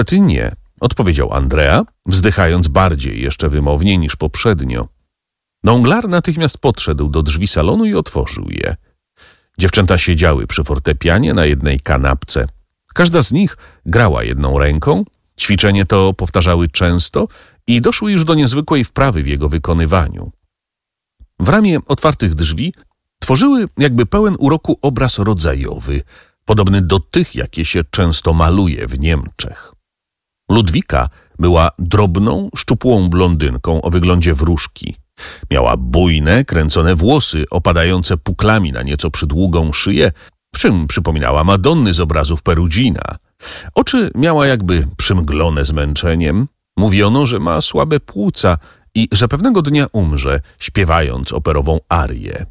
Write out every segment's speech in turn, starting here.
Ty nie, odpowiedział Andrea, wzdychając bardziej jeszcze wymownie niż poprzednio. Danglars natychmiast podszedł do drzwi salonu i otworzył je. Dziewczęta siedziały przy fortepianie na jednej kanapce. Każda z nich grała jedną ręką, ćwiczenie to powtarzały często i doszły już do niezwykłej wprawy w jego wykonywaniu. W ramie otwartych drzwi tworzyły jakby pełen uroku obraz rodzajowy, podobny do tych, jakie się często maluje w Niemczech. Ludwika była drobną, szczupłą blondynką o wyglądzie wróżki. Miała bujne, kręcone włosy, opadające puklami na nieco przydługą szyję, w czym przypominała Madonny z obrazów Perugina. Oczy miała jakby przymglone zmęczeniem. Mówiono, że ma słabe płuca i że pewnego dnia umrze, śpiewając operową arię.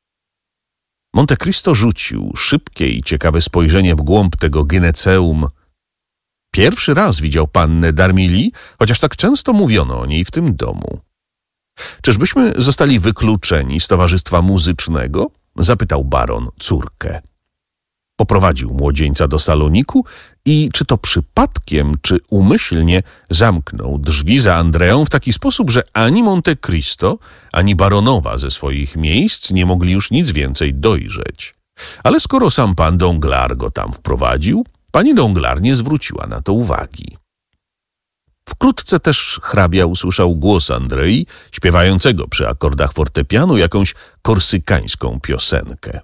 Monte Cristo rzucił szybkie i ciekawe spojrzenie w głąb tego gyneceum. Pierwszy raz widział pannę d'Armilly, chociaż tak często mówiono o niej w tym domu. Czyżbyśmy zostali wykluczeni z towarzystwa muzycznego? Zapytał baron córkę. Poprowadził młodzieńca do saloniku i czy to przypadkiem, czy umyślnie zamknął drzwi za Andreą w taki sposób, że ani Monte Cristo, ani baronowa ze swoich miejsc nie mogli już nic więcej dojrzeć. Ale skoro sam pan Danglars go tam wprowadził, pani Danglars nie zwróciła na to uwagi. Wkrótce też hrabia usłyszał głos Andrei, śpiewającego przy akordach fortepianu jakąś korsykańską piosenkę.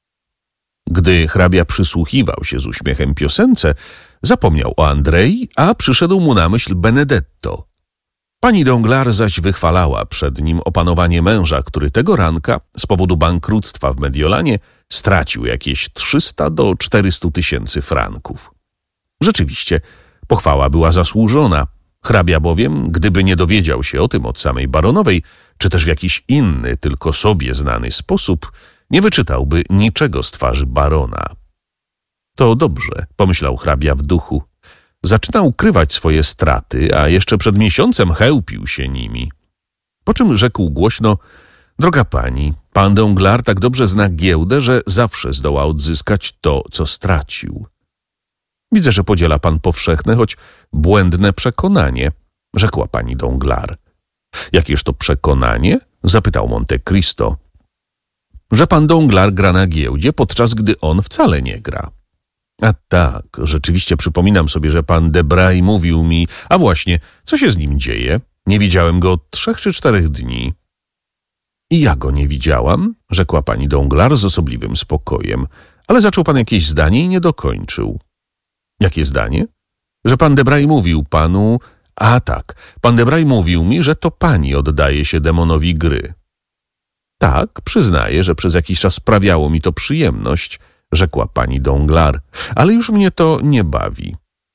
Gdy hrabia przysłuchiwał się z uśmiechem piosence, zapomniał o Andrei, a przyszedł mu na myśl Benedetto. Pani Danglars zaś wychwalała przed nim opanowanie męża, który tego ranka z powodu bankructwa w Mediolanie stracił jakieś 300 do 400 tysięcy franków. Rzeczywiście, pochwała była zasłużona. Hrabia bowiem, gdyby nie dowiedział się o tym od samej baronowej, czy też w jakiś inny, tylko sobie znany sposób, nie wyczytałby niczego z twarzy barona. To dobrze, pomyślał hrabia w duchu. Zaczyna ukrywać swoje straty, a jeszcze przed miesiącem chełpił się nimi. Po czym rzekł głośno: droga pani, pan Danglars tak dobrze zna giełdę, że zawsze zdoła odzyskać to, co stracił. Widzę, że podziela pan powszechne, choć błędne przekonanie, rzekła pani Danglars. Jakież to przekonanie? Zapytał Monte Cristo. Że pan Danglars gra na giełdzie, podczas gdy on wcale nie gra. A tak, rzeczywiście przypominam sobie, że pan Debray mówił mi, a właśnie, co się z nim dzieje? Nie widziałem go od 3 czy 4 dni. I ja go nie widziałam, rzekła pani Danglars z osobliwym spokojem, ale zaczął pan jakieś zdanie i nie dokończył. Jakie zdanie? Że pan Debray mówił panu... A tak, pan Debray mówił mi, że to pani oddaje się demonowi gry. Tak, przyznaję, że przez jakiś czas sprawiało mi to przyjemność, rzekła pani Danglars, ale już mnie to nie bawi.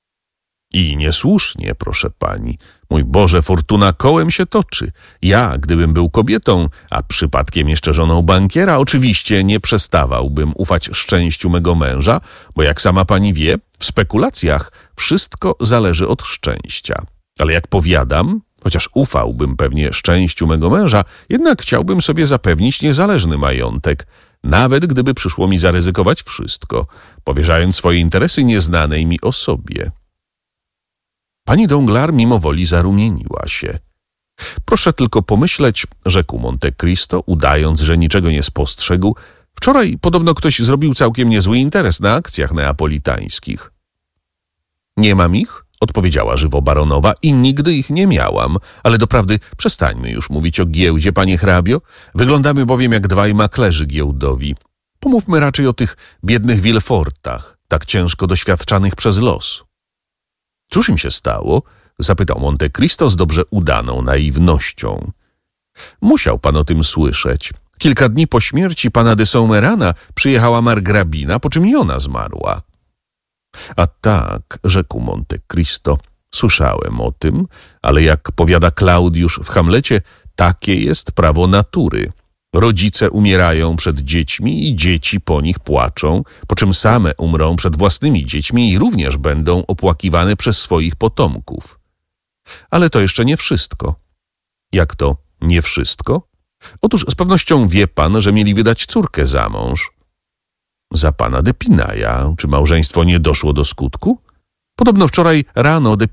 I niesłusznie, proszę pani. Mój Boże, fortuna kołem się toczy. Ja, gdybym był kobietą, a przypadkiem jeszcze żoną bankiera, oczywiście nie przestawałbym ufać szczęściu mego męża, bo jak sama pani wie, w spekulacjach wszystko zależy od szczęścia. Ale jak powiadam, chociaż ufałbym pewnie szczęściu mego męża, jednak chciałbym sobie zapewnić niezależny majątek, nawet gdyby przyszło mi zaryzykować wszystko, powierzając swoje interesy nieznanej mi osobie. Pani Danglars mimowoli zarumieniła się. Proszę tylko pomyśleć, rzekł Monte Cristo, udając, że niczego nie spostrzegł. Wczoraj podobno ktoś zrobił całkiem niezły interes na akcjach neapolitańskich. Nie mam ich, odpowiedziała żywo baronowa, i nigdy ich nie miałam, ale doprawdy przestańmy już mówić o giełdzie, panie hrabio. Wyglądamy bowiem jak dwaj maklerzy giełdowi. Pomówmy raczej o tych biednych Villefortach, tak ciężko doświadczanych przez los. Cóż im się stało? Zapytał Monte Cristo z dobrze udaną naiwnością. Musiał pan o tym słyszeć. Kilka dni po śmierci pana de Saumerana przyjechała margrabina, po czym i ona zmarła. A tak, rzekł Monte Cristo, słyszałem o tym, ale jak powiada Klaudiusz w Hamlecie, takie jest prawo natury. Rodzice umierają przed dziećmi i dzieci po nich płaczą, po czym same umrą przed własnymi dziećmi i również będą opłakiwane przez swoich potomków. Ale to jeszcze nie wszystko. Jak to nie wszystko? Otóż z pewnością wie pan, że mieli wydać córkę za mąż. Za pana d'Épinaya. Czy małżeństwo nie doszło do skutku? Podobno wczoraj rano